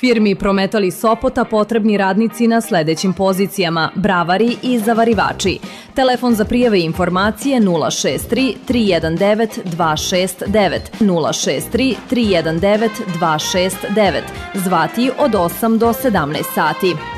Firmi Prometali Sopota potrebni radnici na sledećim pozicijama: bravari i zavarivači. Telefon za prijave i informacije 063 319 269 063 319 269. Zvati od 8 do 17 sati.